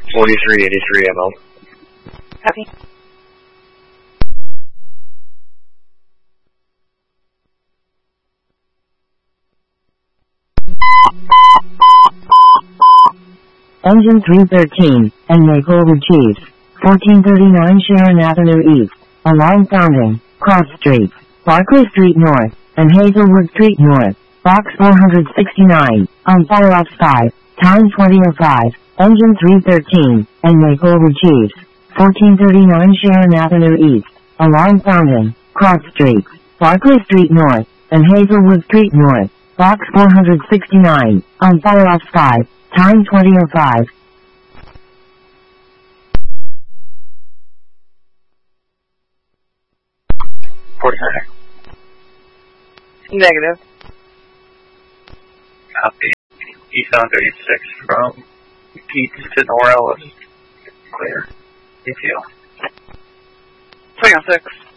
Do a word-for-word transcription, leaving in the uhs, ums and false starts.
forty-three eighty-three M L. Copy. Engine three thirteen, and Maple retrieved. fourteen thirty-nine Sharon Avenue East. Alarm founding. Cross Street. Barclay Street North, and Hazelwood Street North. Box four sixty-nine, on fire off five. Time twenty oh five. Engine three thirteen, and Maple retrieved. fourteen thirty-nine Sharon Avenue East. Alarm founding. Cross Street. Barclay Street North, and Hazelwood Street North. Box four sixty-nine, on fire off five. Time twenty oh five. forty-nine. Negative. Copy. Eastbound thirty-six from Keats to Norrell is clear. E T L. twenty oh six.